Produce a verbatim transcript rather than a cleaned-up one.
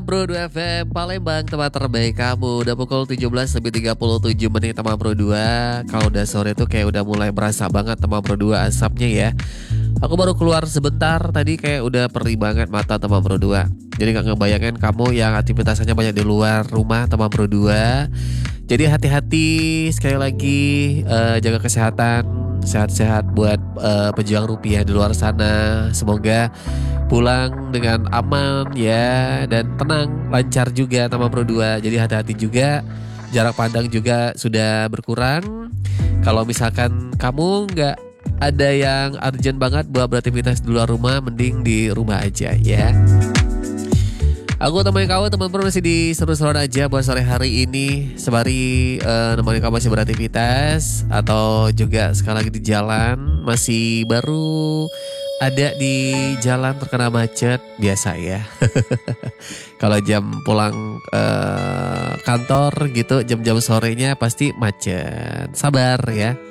Bro dua F M Palembang, tempat terbaik kamu. Udah pukul tujuh belas lebih tiga puluh tujuh menit teman Bro dua. Kalau udah sore tuh kayak udah mulai berasa banget teman Bro dua asapnya ya. Aku baru keluar sebentar tadi kayak udah perih banget mata teman Bro dua. Jadi gak ngebayangin kamu yang aktivitasnya banyak di luar rumah teman Bro dua. Jadi hati-hati sekali lagi, eh, jaga kesehatan, sehat-sehat buat eh, pejuang rupiah di luar sana. Semoga pulang dengan aman ya dan tenang, lancar juga teman Pro dua. Jadi hati-hati juga, jarak pandang juga sudah berkurang. Kalau misalkan kamu nggak ada yang urgent banget buat beraktivitas di luar rumah, mending di rumah aja ya. Aku temenin kamu teman Pro masih di seru-seruan aja buat sore hari ini. Sembari uh, nemenin kamu masih beraktivitas atau juga sekali lagi di jalan, masih baru ada di jalan terkena macet, biasa ya. Kalau jam pulang uh, kantor gitu, jam-jam sorenya pasti macet. Sabar ya.